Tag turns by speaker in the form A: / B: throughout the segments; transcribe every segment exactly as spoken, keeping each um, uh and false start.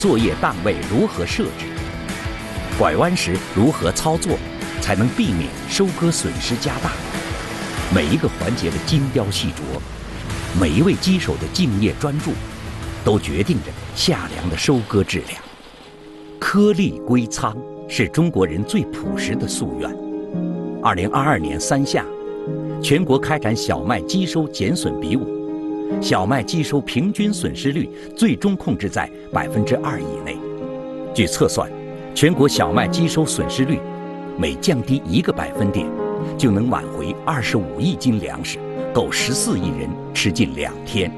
A: 作业档位如何设置，拐弯时如何操作，才能避免收割损失加大。每一个环节的精雕细琢，每一位机手的敬业专注，都决定着夏粮的收割质量。颗粒归仓是中国人最朴实的夙愿。二零二二年三夏，全国开展小麦机收减损比武，小麦机收平均损失率最终控制在百分之二以内。据测算，全国小麦机收损失率每降低一个百分点，就能挽回二十五亿斤粮食，够十四亿人吃近两天。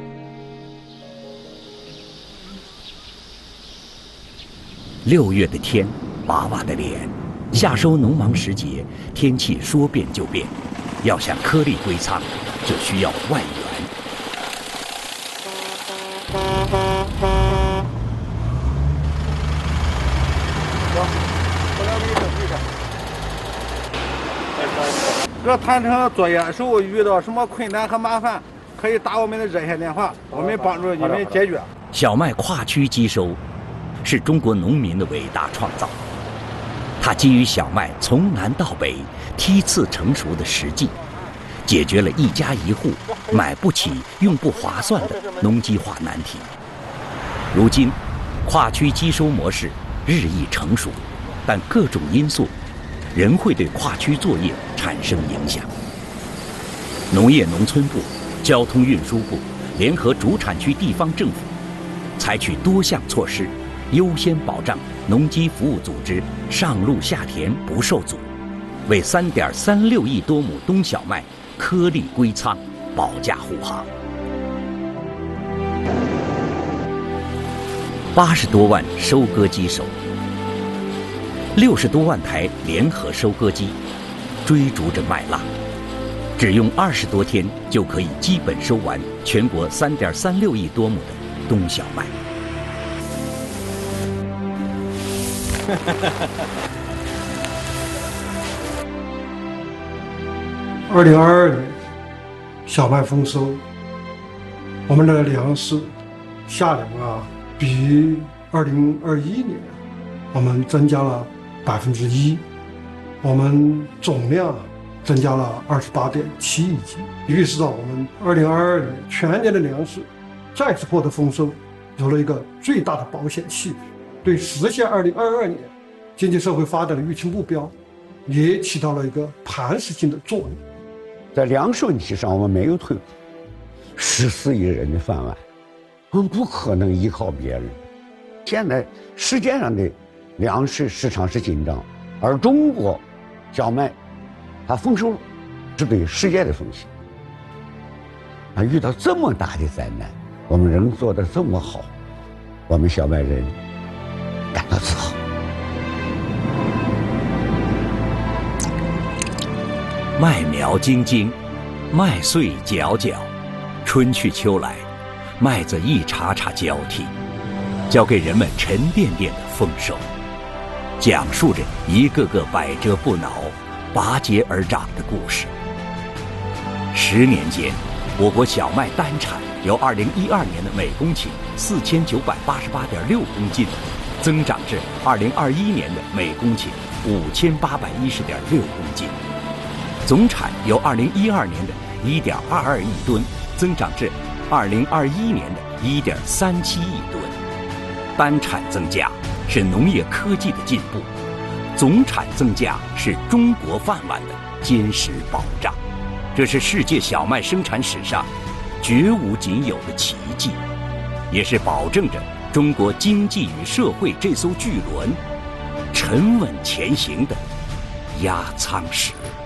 A: 六月的天，娃娃的脸。夏收农忙时节，天气说变就变，要想颗粒归仓，就需要外援。
B: 这谈成作业时候遇到什么困难和麻烦，可以打我们的热线电话，我们帮助你们解决。
A: 小麦跨区机收是中国农民的伟大创造，它基于小麦从南到北梯次成熟的实际，解决了一家一户买不起、用不划算的农机化难题。如今，跨区机收模式日益成熟，但各种因素仍会对跨区作业产生影响。农业农村部、交通运输部联合主产区地方政府，采取多项措施，优先保障农机服务组织上路下田不受阻，为三点三六亿多亩冬小麦颗粒归仓保驾护航。八十多万收割机手，六十多万台联合收割机，追逐着麦浪，只用二十多天就可以基本收完全国三点三六亿多亩的冬小麦。
C: 二零二二年小麦丰收，我们的粮食夏粮啊，比二零二一年我们增加了百分之一，我们总量增加了二十八点七亿斤，预示到我们二零二二年全年的粮食再次获得丰收，有了一个最大的保险系数，对实现二零二二年经济社会发展的预期目标，也起到了一个磐石性的作用。
D: 在粮食问题上，我们没有退步，十四亿人的饭碗，我们不可能依靠别人。现在世界上的粮食市场是紧张，而中国小麦它丰收是对世界的风险。啊，遇到这么大的灾难，我们仍做得这么好，我们小麦人感到自豪。
A: 麦苗晶晶，麦穗皎皎，春去秋来，麦子一茬茬交替，交给人们沉甸甸的丰收，讲述着一个个百折不挠、拔节而长的故事。十年间，我国小麦单产由二零一二年的每公顷四千九百八十八点六公斤，增长至二零二一年的每公顷五千八百一十点六公斤。总产由二零一二年的一点二二亿吨增长至二零二一年的一点三七亿吨。单产增加是农业科技的进步，总产增加是中国饭碗的坚实保障。这是世界小麦生产史上绝无仅有的奇迹，也是保证着中国经济与社会这艘巨轮沉稳前行的压舱石。